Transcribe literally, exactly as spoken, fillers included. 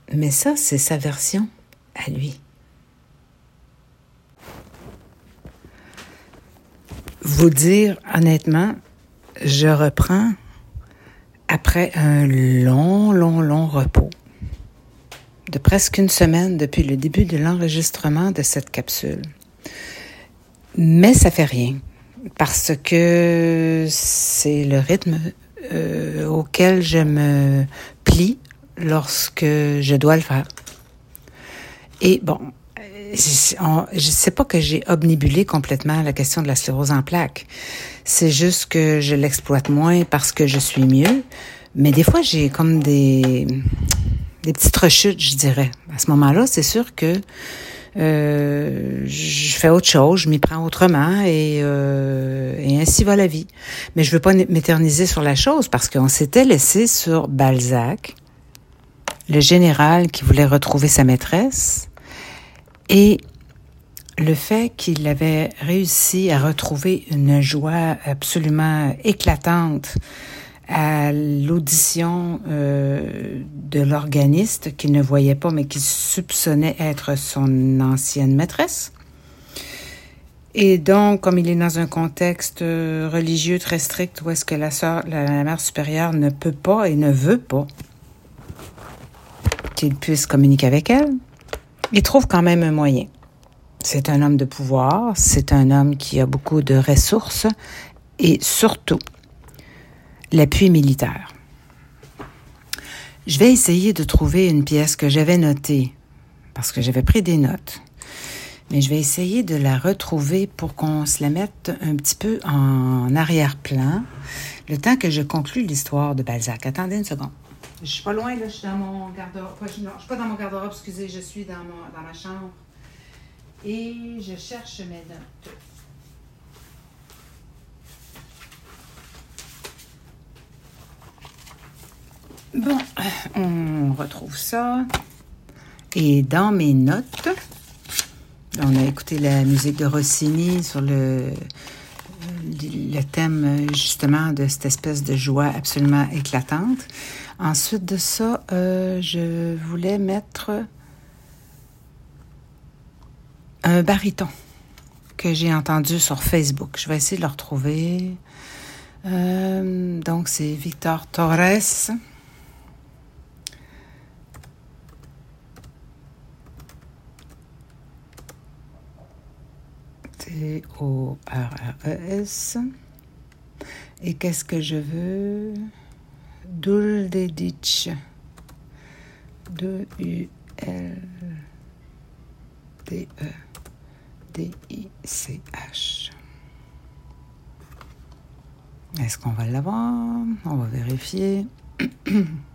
Mais ça, c'est sa version à lui. Vous dire honnêtement, je reprends après un long, long, long repos de presque une semaine depuis le début de l'enregistrement de cette capsule. Mais ça fait rien, parce que c'est le rythme euh, auquel je me plie lorsque je dois le faire. Et bon, je ne sais pas que j'ai obnubilé complètement la question de la sclérose en plaques. C'est juste que je l'exploite moins parce que je suis mieux. Mais des fois, j'ai comme des, des petites rechutes, je dirais. À ce moment-là, c'est sûr que euh, je fais autre chose, je m'y prends autrement et, euh, et ainsi va la vie. Mais je veux pas m'éterniser sur la chose parce qu'on s'était laissé sur Balzac, le général qui voulait retrouver sa maîtresse, et le fait qu'il avait réussi à retrouver une joie absolument éclatante à l'audition euh, de l'organiste qu'il ne voyait pas, mais qui soupçonnait être son ancienne maîtresse. Et donc, comme il est dans un contexte religieux très strict où est-ce que la sœur, la, la mère supérieure ne peut pas et ne veut pas qu'il puisse communiquer avec elle, il trouve quand même un moyen. C'est un homme de pouvoir, c'est un homme qui a beaucoup de ressources et surtout l'appui militaire. Je vais essayer de trouver une pièce que j'avais notée parce que j'avais pris des notes, mais je vais essayer de la retrouver pour qu'on se la mette un petit peu en arrière-plan, le temps que je conclue l'histoire de Balzac. Attendez une seconde. Je suis pas loin, là, je suis dans mon garde-robe. Je suis pas dans mon garde-robe, excusez, je suis dans, mon, dans ma chambre. Et je cherche mes notes. Bon, on retrouve ça. Et dans mes notes, on a écouté la musique de Rossini sur le, le thème, justement, de cette espèce de joie absolument éclatante. Ensuite de ça, euh, je voulais mettre un baryton que j'ai entendu sur Facebook. Je vais essayer de le retrouver. Euh, donc, c'est Victor Torres. T O R R E S. Et qu'est-ce que je veux? Duldeditch. D U L D E D I C H. Est-ce qu'on va l'avoir? On va vérifier.